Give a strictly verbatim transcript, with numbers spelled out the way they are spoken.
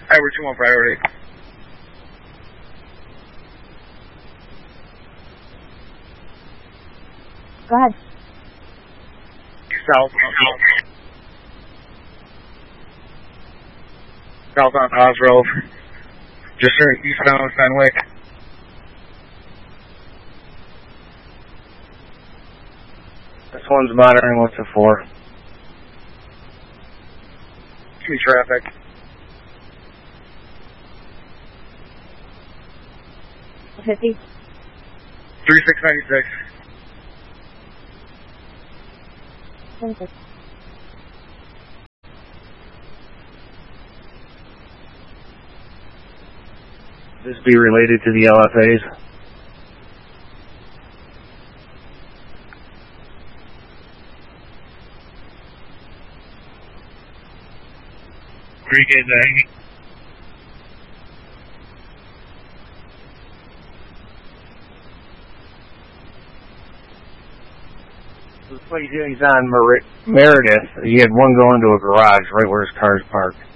Iowa two one priority. Go ahead. South. South on Osgrove. Just eastbound of Fenwick. This one's monitoring what's a four. Give me traffic. fifty. three six nine six. Thank you. This be related to the L F As? Three K hanging. He's on Mer Meredith. He had one going to a garage right where his car's parked.